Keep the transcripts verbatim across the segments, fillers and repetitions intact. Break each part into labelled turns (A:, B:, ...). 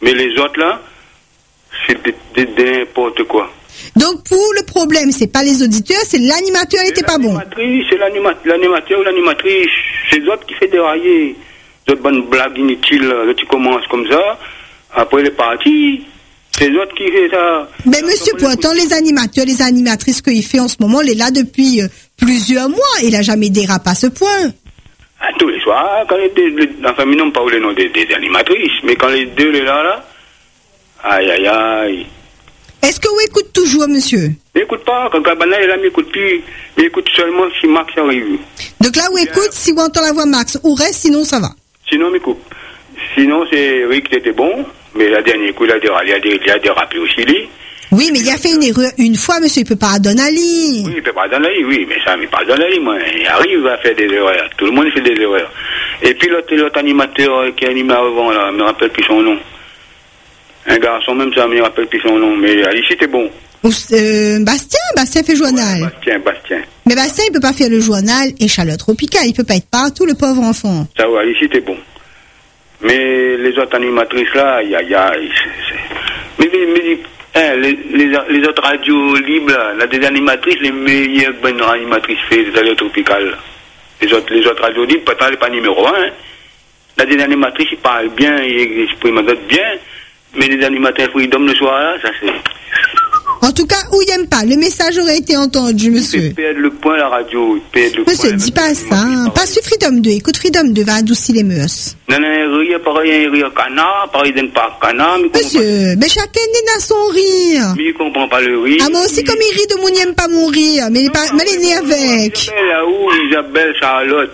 A: Mais les autres, là, c'est de, de, de n'importe quoi.
B: Donc, pour le problème, c'est pas les auditeurs, c'est l'animateur n'était pas bon.
A: C'est l'anima, l'animateur ou l'animatrice. C'est les autres qui fait dérailler. Les autres bonnes blagues inutiles, là, tu commences comme ça, après les parties. C'est les autres qui fait ça.
B: Mais monsieur, pourtant, les animateurs, les animatrices qu'il fait en ce moment, il est là depuis euh, plusieurs mois. Il a jamais dérapé à ce point.
A: À tous les soirs, quand les deux, les, la famille n'ont pas eu les noms des, des animatrices, mais quand les deux les là, là, aïe, aïe, aïe.
B: Est-ce que vous écoutez toujours, monsieur?
A: N'écoute pas, quand Cabana est là, m'écoute plus. M'écoute seulement si Max arrive.
B: Donc là, où écoute, si vous entendez la voix Max, ou reste, sinon ça va.
A: Sinon, m'écoute. Sinon, c'est Rick qui était bon, mais la dernière coup, il a dérapé, il a dérapé aussi, lui.
B: Oui, mais il a fait une erreur une fois, monsieur, il peut pas donner à lui.
A: Oui, il peut pas donner à lui, oui, mais ça, il pas donner à lui, moi. Il arrive à faire des erreurs. Tout le monde fait des erreurs. Et puis, l'autre, l'autre animateur qui animait avant, là, je me rappelle plus son nom. Un garçon, même ça, je me rappelle plus son nom, mais Alice, c'était bon.
B: Euh, Bastien, Bastien fait journal.
A: Ouais, Bastien, Bastien.
B: Mais Bastien, il peut pas faire le journal et Charlotte Tropical, il peut pas être partout, le pauvre enfant.
A: Ça, ouais, Alice, c'était bon. Mais les autres animatrices, là, il y a, il y a, mais, mais, mais hein, les, les, les autres radios libres, là, là, des animatrices, les meilleures bonnes animatrices fait des radios tropicales. Les autres, les autres radios libres, peut-être pas numéro un, hein. Là, des animatrices, ils parlent bien, ils expriment bien, mais les animateurs freedom le soir, là, ça c'est...
B: En tout cas, où il n'aime pas, le message aurait été entendu, monsieur.
A: Il perd le point, la radio, il perd le
B: monsieur,
A: point.
B: Monsieur, dis pas ça, hein. Pas sur Freedom deux, écoute Freedom deux, va adoucir les mœurs.
A: Non, non, rire, pareil, rire canard, pareil, donne pas canard.
B: Monsieur, mais chacun n'est dans son rire.
A: Mais il comprend pas le rire.
B: Ah, moi aussi, comme il rit de mon n'aime pas mon rire, mais il est né avec.
A: Isabelle, là-haut, Isabelle, Charlotte.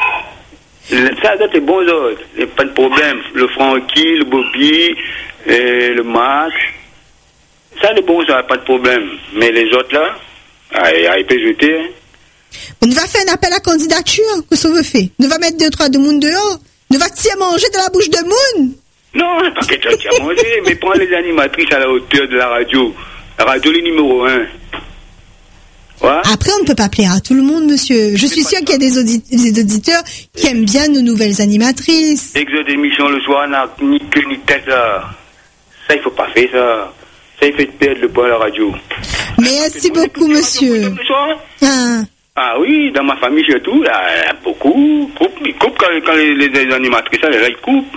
A: Ça, ça, c'est bon, autres. Il n'y a pas de problème. Le Francky, le Bobby, et le Max. Ça, c'est bon, ça n'a pas de problème. Mais les autres, là, il peut jeter. Hein.
B: On va faire un appel à candidature, que ça veut faire. On va mettre deux, trois de monde dehors. On va tirer à manger dans la bouche de monde.
A: Non, pas que tu tiens à manger, mais prends les animatrices à la hauteur de la radio. La radio, le numéro un. Ouais.
B: Après, on ne peut pas plaire à tout le monde, monsieur. Je suis sûr qu'il y a des, audit- des auditeurs qui aiment bien nos nouvelles animatrices.
A: Exode d'émission le soir, n'a ni queue ni tête, là. Ça, il faut pas faire ça. Ça, il fait perdre le poids à la radio.
B: Merci beaucoup, monsieur.
A: Ah. ah oui, dans ma famille, surtout, là, il y a beaucoup. Coupe, ils coupent quand, quand les, les, les animatrices, là, ils coupent.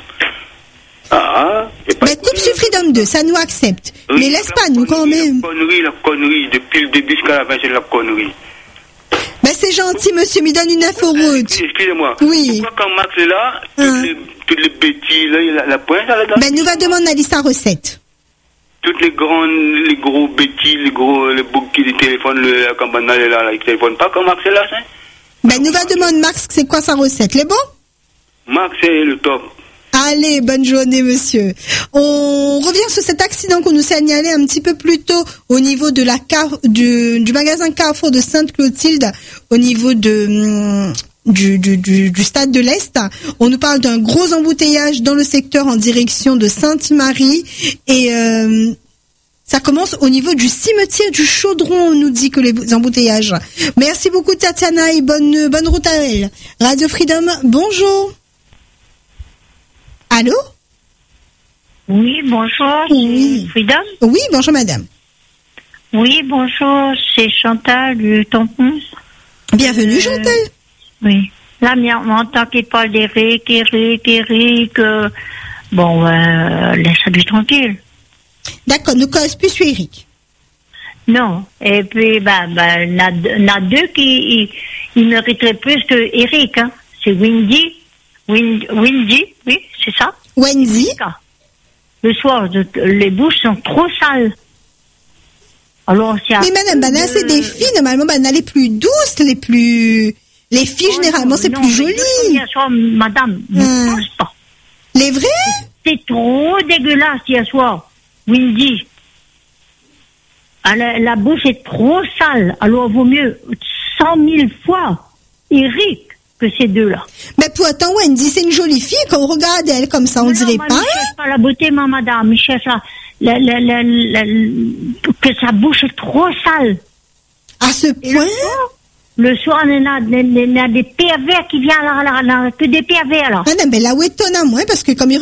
A: Ah,
B: mais coupe sur Freedom deux, ça nous accepte. Oui, mais laisse pas nous quand même.
A: La connerie, la connerie, depuis le début jusqu'à la fin, c'est la connerie.
B: Ben c'est gentil, monsieur, me donne une inforoute.
A: Excusez-moi.
B: Oui.
A: Pourquoi quand Max est là, toutes, hein? les, toutes les bêtises, là, il a la pointe là-dedans?
B: Ben nous va demander à sa recette.
A: Toutes les grandes, les gros bêtises, les gros, les bouquets de téléphone, le, la campagne là, là, il téléphone pas quand Max est là, ça?
B: Ben nous va demander Max, c'est quoi sa recette, les bons?
A: Max est le top.
B: Allez, bonne journée, monsieur. On revient sur cet accident qu'on nous signalait un petit peu plus tôt au niveau de la car, du, du magasin Carrefour de Sainte-Clotilde, au niveau de, du, du, du, du stade de l'Est. On nous parle d'un gros embouteillage dans le secteur en direction de Sainte-Marie et, euh, ça commence au niveau du cimetière du Chaudron, on nous dit que les embouteillages. Merci beaucoup, Tatiana, et bonne, bonne route à elle. Radio Freedom, bonjour. Allô?
C: Oui, bonjour,
B: oui.
C: Freedom?
B: Oui, bonjour madame.
C: Oui, bonjour, c'est Chantal du Tampon.
B: Bienvenue euh, Chantal.
C: Oui. Là, on entend qu'il parle d'Éric,Éric,Éric. Euh, bon, euh, laisse-lui tranquille.
B: D'accord, nous cause plus sur Eric.
C: Non, et puis, bah, bah, il y en a deux qui ils mériteraient plus que Eric, hein. C'est Wendy. Wendy, Wendy, oui, c'est ça.
B: Wendy.
C: Le soir, les bouches sont trop sales. Alors, c'est
B: mais madame, ben, là, c'est des filles, normalement, ben, les plus douces, les plus, les filles, oh, généralement, non, c'est non, plus joli.
C: Hier soir, madame, ne hum. pense pas.
B: Les vrais?
C: C'est trop dégueulasse hier soir. Wendy. La, la bouche est trop sale. Alors, vaut mieux cent mille fois Eric que ces deux-là.
B: Mais pourtant, Wendy, c'est une jolie fille. Quand on regarde elle comme ça, on
C: non,
B: dirait
C: non,
B: pas.
C: Je cherche pas la beauté, ma madame. Je cherche la, la, la, la, la, la, que sa bouche est trop sale.
B: À ce
C: Et
B: point?
C: Le soir, il y a, il y a des pervers qui viennent, là, là, là, que des pervers, là.
B: Ah non, mais là où étonnant, moi, parce que comme il